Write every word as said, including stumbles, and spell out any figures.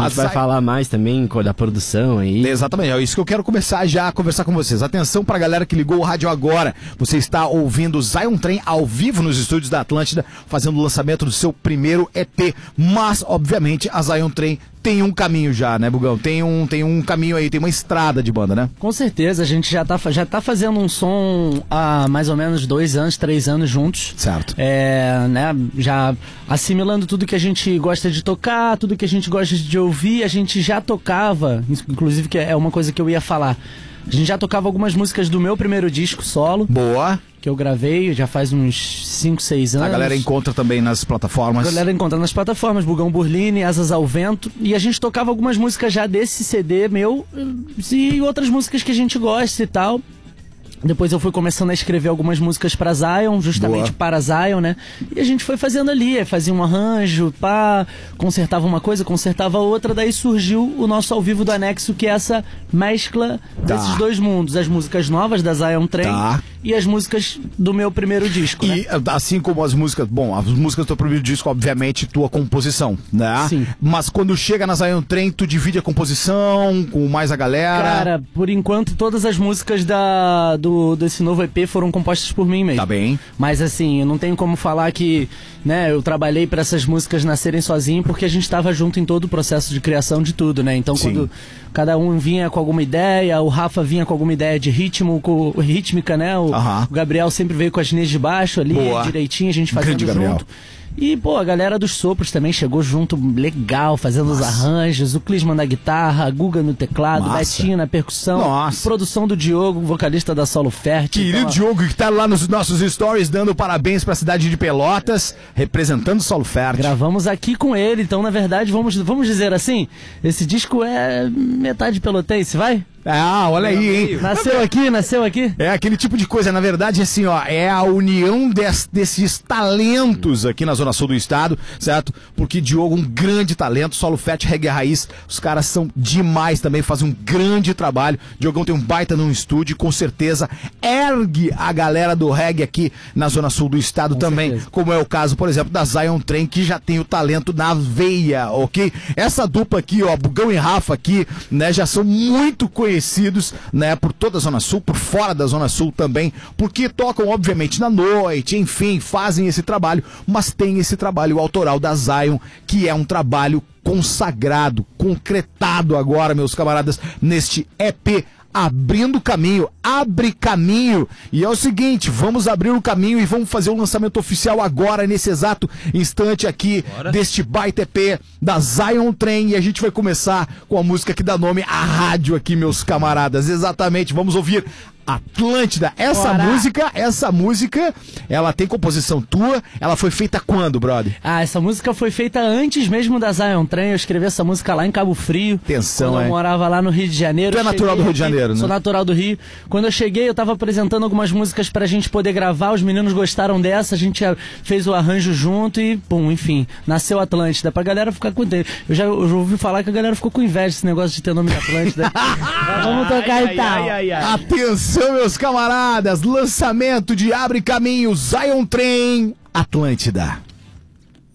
A gente vai Zion... falar mais também da produção aí. Exatamente, é isso que eu quero começar já a conversar com vocês. Atenção pra galera que ligou o rádio agora. Você está ouvindo o Zion Train ao vivo nos estúdios da Atlântida, fazendo o lançamento do seu primeiro E P. Mas, obviamente, a Zion Train tem um caminho já, né, Bugão? Tem um, tem um caminho aí, tem uma estrada de banda, né? Com certeza, a gente já tá, já tá fazendo um som há mais ou menos dois anos, três anos juntos. Certo. É, né, já assimilando tudo que a gente gosta de tocar, tudo que a gente gosta de ouvir, a gente já tocava, inclusive que é uma coisa que eu ia falar, a gente já tocava algumas músicas do meu primeiro disco solo. Boa. Que eu gravei já faz uns cinco, seis anos. A galera encontra também nas plataformas. A galera encontra nas plataformas, Bugão Burline, Asas ao Vento. E a gente tocava algumas músicas já desse C D meu e outras músicas que a gente gosta e tal. Depois eu fui começando a escrever algumas músicas pra Zion, justamente Boa. para Zion, né? E a gente foi fazendo ali, fazia um arranjo, pá, consertava uma coisa, consertava outra, daí surgiu o nosso ao vivo do Anexo, que é essa mescla tá. desses dois mundos, as músicas novas da Zion Train tá. e as músicas do meu primeiro disco, E né? assim como as músicas, bom, as músicas do teu primeiro disco, obviamente, tua composição, né? Sim. Mas quando chega na Zion Train, tu divide a composição com mais a galera? Cara, por enquanto todas as músicas da, do desse novo E P foram compostas por mim mesmo. Tá bem. Mas assim, eu não tenho como falar que, né, eu trabalhei para essas músicas nascerem sozinho, porque a gente estava junto em todo o processo de criação de tudo, né? Então Sim. quando cada um vinha com alguma ideia, o Rafa vinha com alguma ideia de ritmo, com rítmica, né? O, uh-huh. o Gabriel sempre veio com as linhas de baixo ali, Boa. direitinho, a gente fazendo junto. Gabriel. E, pô, a galera dos sopros também chegou junto, legal, fazendo Nossa. os arranjos, o Clisman na guitarra, a Guga no teclado, Nossa. Betinho na percussão, Nossa. produção do Diogo, vocalista da Solo Fértil. Querido então, Diogo, que tá lá nos nossos stories dando parabéns pra cidade de Pelotas, representando o Solo Fértil. Gravamos aqui com ele, então, na verdade, vamos, vamos dizer assim, esse disco é metade pelotense, vai? Ah, olha aí, hein? Nasceu aqui, nasceu aqui. É aquele tipo de coisa, na verdade, assim, ó, é a união des, desses talentos aqui na Zona Sul do estado, certo? Porque Diogo, um grande talento, Solo Fat, Reggae Raiz, os caras são demais também, fazem um grande trabalho. Diogão tem um baita num estúdio, com certeza ergue a galera do reggae aqui na Zona Sul do estado com também, certeza. Como é o caso, por exemplo, da Zion Train, que já tem o talento na veia, ok? Essa dupla aqui, ó, Bugão e Rafa aqui, né, já são muito conhecidos conhecidos, né, por toda a Zona Sul, por fora da Zona Sul também, porque tocam, obviamente, na noite, enfim, fazem esse trabalho, mas tem esse trabalho autoral da Zion, que é um trabalho consagrado, concretado agora, meus camaradas, neste E P Abrindo Caminho, abre caminho. E é o seguinte, vamos abrir o caminho e vamos fazer o lançamento oficial agora, nesse exato instante aqui, Bora. deste baita E P da Zion Train. E a gente vai começar com a música que dá nome à rádio aqui, meus camaradas. Exatamente, vamos ouvir Atlântida. Essa Bora. música, essa música, ela tem composição tua, ela foi feita quando, brother? Ah, essa música foi feita antes mesmo da Zion Train, eu escrevi essa música lá em Cabo Frio. Atenção, quando eu é. morava lá no Rio de Janeiro. Tu é natural do Rio de Janeiro, aqui, né? Sou natural do Rio. Quando eu cheguei, eu tava apresentando algumas músicas pra gente poder gravar, os meninos gostaram dessa, a gente fez o arranjo junto e, pum, enfim, nasceu Atlântida, pra galera ficar com... Eu já, eu já ouvi falar que a galera ficou com inveja desse negócio de ter nome de Atlântida. Vamos tocar ai, então. Ai, ai, ai. Atenção, meus camaradas, lançamento de Abre Caminho, Zion Train, Atlântida.